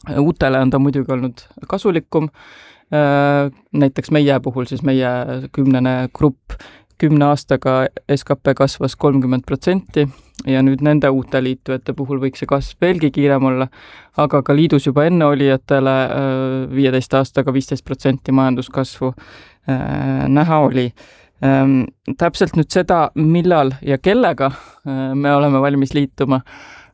Uutele on ta muidugi olnud kasulikum, näiteks meie puhul siis meie 10 grupp 10 aastaga SKP kasvas 30% ja nüüd nende uute liitujate puhul võiks see kasv veelgi kiirem olla, aga ka liidus juba enne olijatele 15 aastaga 15% majanduskasvu näha oli. Täpselt nüüd seda, millal ja kellega me oleme valmis liituma,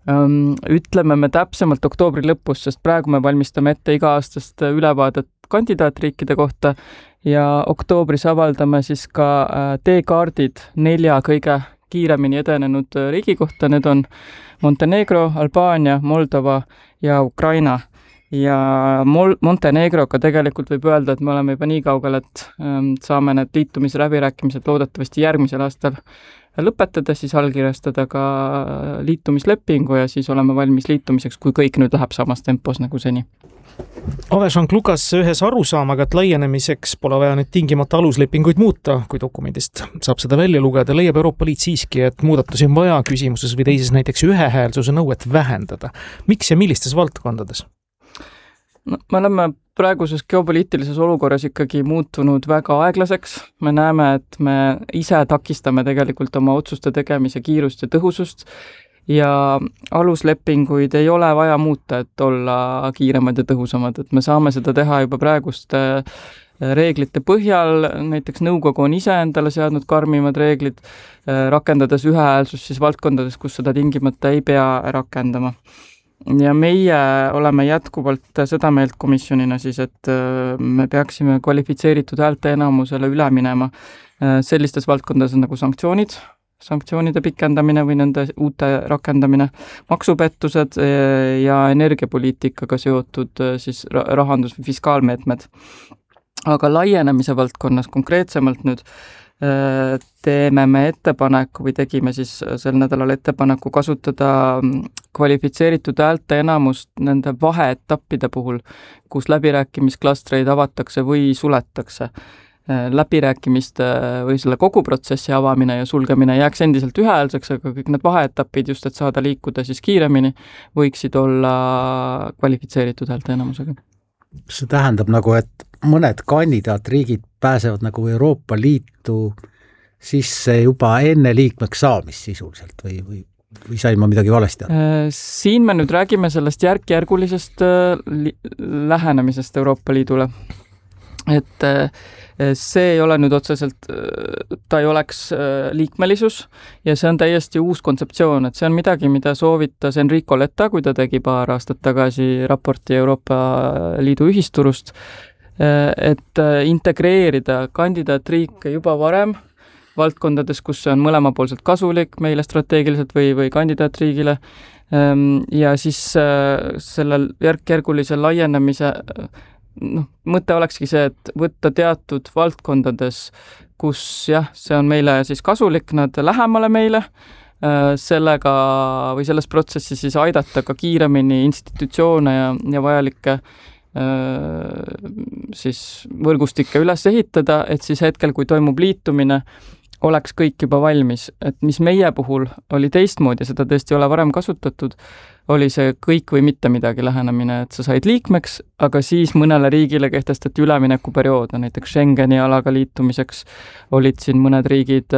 ütleme me täpsemalt oktoobri lõpus, sest praegu me valmistame ette iga-aastast ülevaadet kandidaatriikide kohta ja oktoobris avaldame siis ka teekaardid 4 kõige kiiremini edenenud riigi kohta. Need on Montenegro, Albaania, Moldova ja Ukraina. Ja Montenegroga tegelikult võib öelda, et me oleme juba nii kaugel, et saame need liitumisläbirääkimised loodetavasti järgmisel aastal lõpetada, siis allkirjastada ka liitumislepingu ja siis oleme valmis liitumiseks, kui kõik nüüd läheb samas tempos nagu seni. Ove Jean-Lucas ühes arusaamaga, et laienemiseks pole vaja nüüd tingimata aluslepinguid muuta, kui dokumendist saab seda välja lugeda, leiab Euroopa Liit siiski, et muudatusi on vaja küsimuses või teises näiteks ühehäälsuse nõuet vähendada. Miks ja millistes valdkondades? No, me oleme praeguses geopoliitilises olukorras ikkagi muutunud väga aeglaseks. Me näeme, et me ise takistame tegelikult oma otsuste tegemise kiirust ja tõhusust ja aluslepinguid ei ole vaja muuta, et olla kiiremad ja tõhusamad. Et me saame seda teha juba praeguste reeglite põhjal, näiteks nõukogu on ise endale seadnud karmimad reeglid, rakendades ühehäälsust siis valdkondades, kus seda tingimata ei pea rakendama. Ja meie oleme jätkuvalt seda meelt komisjonina siis, et me peaksime kvalifitseeritud häälte enamusele üle minema sellistes valdkondades nagu sanktsioonide pikendamine või nende uute rakendamine, maksupettused ja energiapoliitikaga seotud siis rahandus- või fiskaalmeetmed. Aga laienemise valdkonnas konkreetsemalt nüüd teeme me ettepaneku või tegime siis sel nädalal ettepaneku kasutada kvalifitseeritud häälte enamust nende vaheetappide puhul, kus läbirääkimisklastreid avatakse või suletakse. Läbirääkimiste või selle kogu protsessi avamine ja sulgemine jääks endiselt ühehäälseks, aga kõik need vaheetapid just, et saada liikuda siis kiiremini, võiksid olla kvalifitseeritud häälte enamusega. See tähendab nagu, et mõned kandidaatriigid pääsevad nagu Euroopa Liitu sisse juba enne liikmeks saamist sisuliselt või sain ma midagi valesti aru? Siin me nüüd räägime sellest järk-järgulisest lähenemisest Euroopa Liidule. Et see ei ole nüüd otseselt, ta ei oleks liikmelisus ja see on täiesti uus kontseptsioon, et see on midagi, mida soovitas Enrico Letta, kui ta tegi paar aastat tagasi raporti Euroopa Liidu ühisturust, et integreerida kandidaatriike juba varem valdkondades, kus see on mõlemapoolselt kasulik meile strateegiliselt või kandidaatriigile ja siis sellel järk-järgulise laienemise mõte olekski see, et võtta teatud valdkondades, kus jah, see on meile siis kasulik, nad lähemale meile, sellega või selles protsessis siis aidata ka kiiremini institutsioone ja vajalikke siis võrgustikke üles ehitada, et siis hetkel, kui toimub liitumine, oleks kõik juba valmis, et mis meie puhul oli teistmoodi, seda tõesti ei ole varem kasutatud, oli see kõik või mitte midagi lähenemine, et sa said liikmeks, aga siis mõnele riigile kehtestati üleminekuperiood, näiteks Schengeni alaga liitumiseks olid siin mõned riigid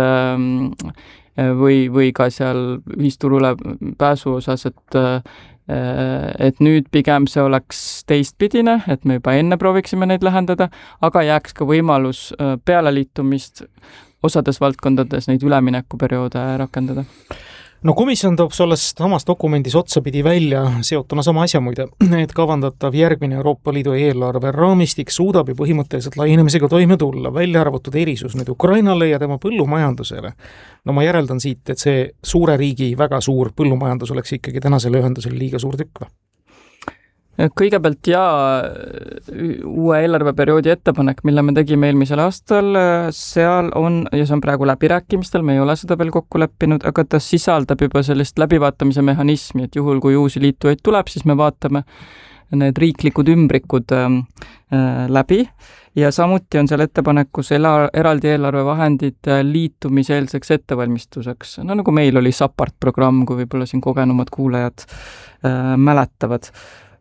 või ka seal ühisturule pääsu osas, et nüüd pigem see oleks teistpidine, et me juba enne prooviksime neid lähendada, aga jääks ka võimalus peale liitumist osades valdkondades neid üleminekuperioode rakendada. No komisjon toob sellest samas dokumendis otsapidi välja seotuna sama asja muide, et kavandatav järgmine Euroopa Liidu eelarve raamistik suudab ju põhimõtteliselt laienemisega toime tulla, välja arvatud erisus nüüd Ukrainale ja tema põllumajandusele. No ma järeldan siit, et see suure riigi väga suur põllumajandus oleks ikkagi tänasele ühendusele liiga suur tükk või? Kõigepealt uue eelarveperioodi ettepanek, mille me tegime eelmisel aastal, seal on, ja see on praegu läbirääkimistel, me ei ole seda veel kokku leppinud, aga ta sisaldab juba sellist läbivaatamise mehhanismi, et juhul kui uusi liitujaid tuleb, siis me vaatame need riiklikud ümbrikud läbi ja samuti on seal ettepanekus eraldi eelarvevahendid liitumiseelseks ettevalmistuseks. No nagu meil oli SAPART programm, kui võib-olla siin kogenumad kuulajad mäletavad.